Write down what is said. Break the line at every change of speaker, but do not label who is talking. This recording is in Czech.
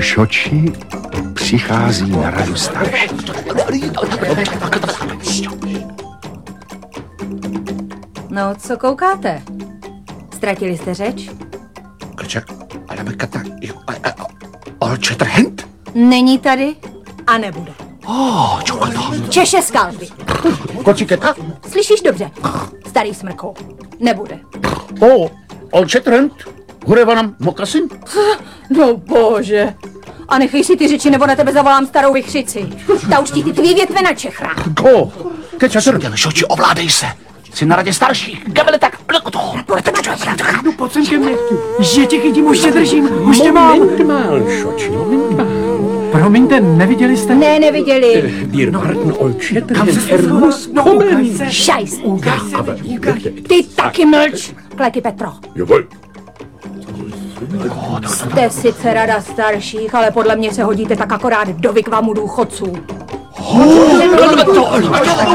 Šoči přichází na radu starší.
No, co koukáte? Ztratili jste řeč?
Kačak, ale kata, Old Shatterhand?
Není tady a nebude. Češe skalpy.
Kociketa?
Slyšíš dobře? Starý smrkou. Nebude.
Old Shatterhand? Hurevanam mokasin?
No bože. A nechej si ty řeči, nebo na tebe zavolám starou vychřici. Ta už ti ty tvý větve na čechra.
Kečater? Šoči, ovládej se. Jsi na radě starších. Gabele tak.
No pojď sem ke mně, že tě chytím, už tě držím, už tě mám.
Šoči, momentmál.
Promiňte, neviděli jste?
Ne, neviděli.
Wir warten Old Shatterhand.
Kam se
muss
no,
kommen.
Šajs. Ty taky mlč. Kleky Petro.
Jawohl.
Jste sice rada starších, ale podle mě se hodíte tak akorát do vykvamu důchodců.